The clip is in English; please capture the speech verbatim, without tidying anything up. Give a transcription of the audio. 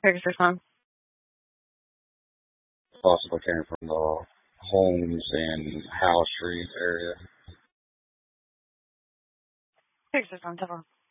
Pegasus on. Possibly came from the Holmes and Howe Street area. Pegasus on, Teflon.